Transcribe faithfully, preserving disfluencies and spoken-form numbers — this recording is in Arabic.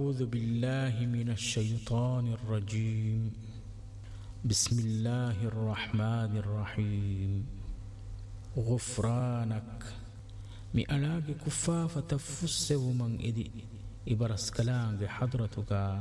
أعوذ بالله من الشيطان الرجيم بسم الله الرحمن الرحيم غفرانك مئلاك كفافة فسه من إدي إبرس كلام حضرتك